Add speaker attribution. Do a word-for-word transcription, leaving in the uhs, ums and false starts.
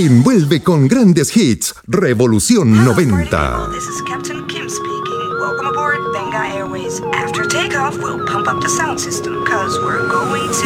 Speaker 1: Virgin vuelve con grandes hits. Revolución noventa.
Speaker 2: This is Captain Kim speaking. Welcome aboard Benga Airways. After takeoff, we'll pump up the sound system, cause we're going to